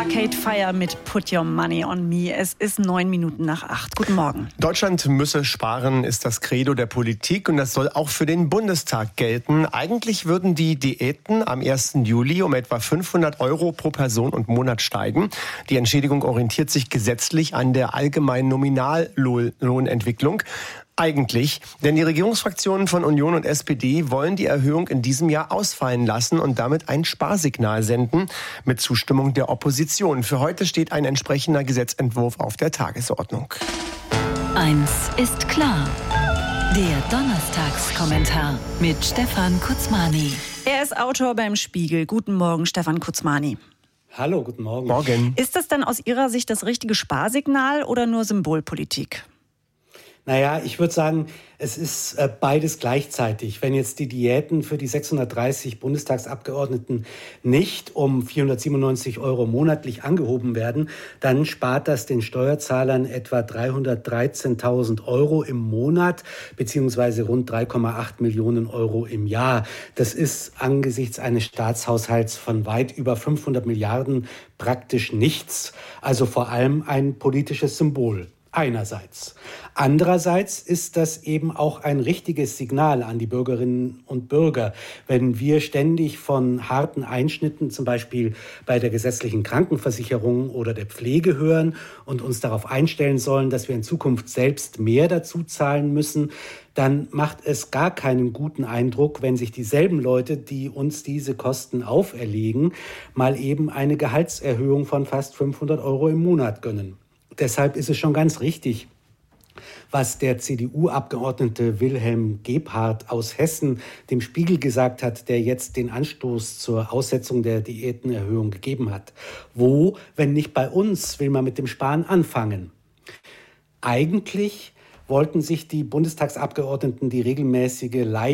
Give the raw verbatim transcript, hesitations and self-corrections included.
Arcade Fire mit Put Your Money on Me. Es ist neun Minuten nach acht. Guten Morgen. Deutschland müsse sparen, ist das Credo der Politik und das soll auch für den Bundestag gelten. Eigentlich würden die Diäten am ersten Juli um etwa fünfhundert Euro pro Person und Monat steigen. Die Entschädigung orientiert sich gesetzlich an der allgemeinen Nominallohnentwicklung. Eigentlich, denn die Regierungsfraktionen von Union und S P D wollen die Erhöhung in diesem Jahr ausfallen lassen und damit ein Sparsignal senden mit Zustimmung der Opposition. Für heute steht ein entsprechender Gesetzentwurf auf der Tagesordnung. Eins ist klar. Der Donnerstagskommentar mit Stefan Kutzmani. Er ist Autor beim Spiegel. Guten Morgen, Stefan Kutzmani. Hallo, guten Morgen. Morgen. Ist das dann aus Ihrer Sicht das richtige Sparsignal oder nur Symbolpolitik? Naja, ich würde sagen, es ist äh, beides gleichzeitig. Wenn jetzt die Diäten für die sechshundertdreißig Bundestagsabgeordneten nicht um vierhundertsiebenundneunzig Euro monatlich angehoben werden, dann spart das den Steuerzahlern etwa dreihundertdreizehntausend Euro im Monat beziehungsweise rund drei Komma acht Millionen Euro im Jahr. Das ist angesichts eines Staatshaushalts von weit über fünfhundert Milliarden praktisch nichts. Also vor allem ein politisches Symbol. Einerseits. Andererseits ist das eben auch ein richtiges Signal an die Bürgerinnen und Bürger. Wenn wir ständig von harten Einschnitten, zum Beispiel bei der gesetzlichen Krankenversicherung oder der Pflege hören und uns darauf einstellen sollen, dass wir in Zukunft selbst mehr dazu zahlen müssen, dann macht es gar keinen guten Eindruck, wenn sich dieselben Leute, die uns diese Kosten auferlegen, mal eben eine Gehaltserhöhung von fast fünfhundert Euro im Monat gönnen. Deshalb ist es schon ganz richtig, was der C D U-Abgeordnete Wilhelm Gebhardt aus Hessen dem Spiegel gesagt hat, der jetzt den Anstoß zur Aussetzung der Diätenerhöhung gegeben hat. Wo, wenn nicht bei uns, will man mit dem Sparen anfangen? Eigentlich wollten sich die Bundestagsabgeordneten die regelmäßige Leih